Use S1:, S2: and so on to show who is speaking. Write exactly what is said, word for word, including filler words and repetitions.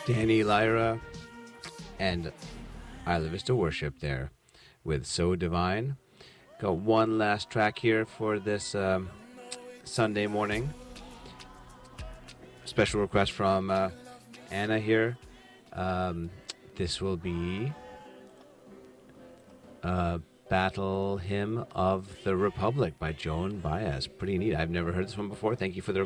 S1: Danny Lyra and Isla Vista Worship there with So Divine. Got one last track here for this um, Sunday morning. Special request from uh, Anna here. Um, this will be uh, Battle Hymn of the Republic by Joan Baez. Pretty neat. I've never heard this one before. Thank you for the